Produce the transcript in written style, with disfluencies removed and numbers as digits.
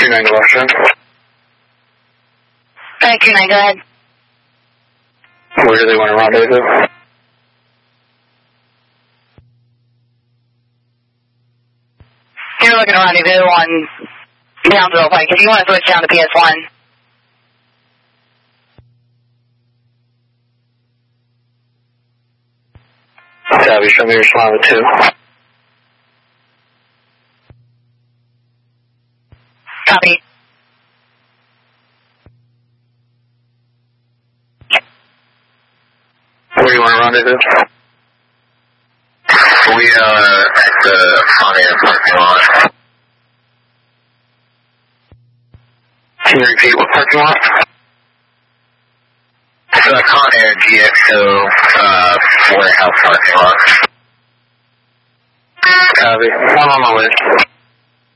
29 to Western. 29, go ahead. Where do they want to rendezvous? You're looking to rendezvous on Brownsville Pike. If you want to switch down to PS1. Savvy, show me your slide with 2. Copy. Where do you want to rendezvous? We are at the Con Air parking lot. Can you repeat what parking lot? The Con Air GXO warehouse parking lot. Copy. I'm on my way.